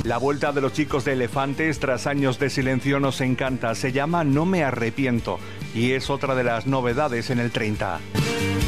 La vuelta de los chicos de Elefantes tras años de silencio nos encanta. Se llama No me arrepiento y es otra de las novedades en el 30.